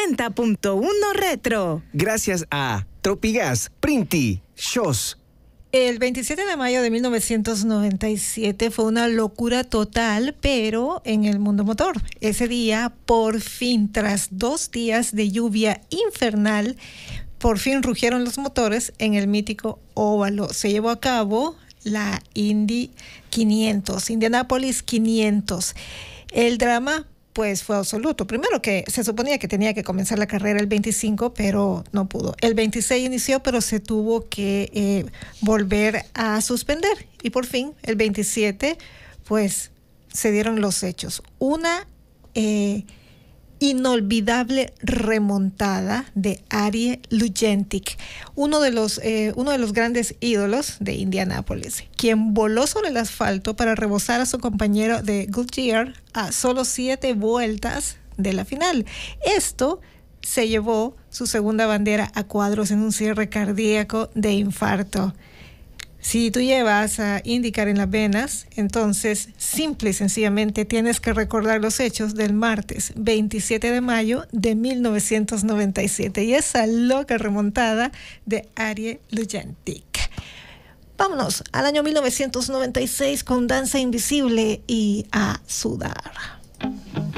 90.1 Retro. Gracias a Tropigas, Printi, Shows. El 27 de mayo de 1997 fue una locura total, pero en el mundo motor. Ese día, por fin, tras 2 días de lluvia infernal, por fin rugieron los motores en el mítico óvalo. Se llevó a cabo la Indy 500, Indianapolis 500. El drama pues fue absoluto. Primero que se suponía que tenía que comenzar la carrera el 25, pero no pudo. El 26 inició, pero se tuvo que volver a suspender. Y por fin, el 27, pues se dieron los hechos. Una inolvidable remontada de Arie Luyentic, uno de los grandes ídolos de Indianápolis, quien voló sobre el asfalto para rebosar a su compañero de Goodyear a solo 7 vueltas de la final. Esto se llevó su segunda bandera a cuadros en un cierre cardíaco de infarto. Si tú llevas a IndyCar en las venas, entonces simple y sencillamente tienes que recordar los hechos del martes 27 de mayo de 1997 y esa loca remontada de Arie Luyentic. Vámonos al año 1996 con Danza Invisible y A Sudar.